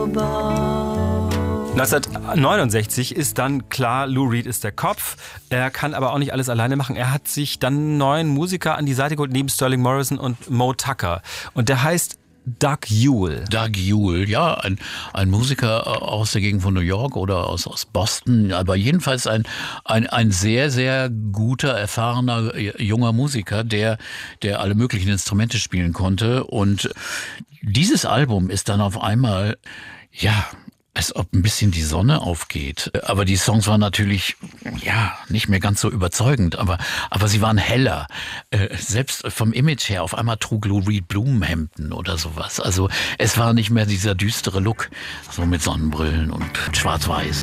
1969 ist dann klar, Lou Reed ist der Kopf. Er kann aber auch nicht alles alleine machen. Er hat sich dann einen neuen Musiker an die Seite geholt, neben Sterling Morrison und Mo Tucker. Und der heißt Doug Yule. Doug Yule, ja, ein Musiker aus der Gegend von New York oder aus Boston, aber jedenfalls ein sehr, sehr guter, erfahrener, junger Musiker, der alle möglichen Instrumente spielen konnte. Und dieses Album ist dann auf einmal, ja, als ob ein bisschen die Sonne aufgeht. Aber die Songs waren natürlich, ja, nicht mehr ganz so überzeugend, aber sie waren heller. Selbst vom Image her, auf einmal trug Lou Reed Blumenhemden oder sowas. Also es war nicht mehr dieser düstere Look, so mit Sonnenbrillen und schwarz-weiß.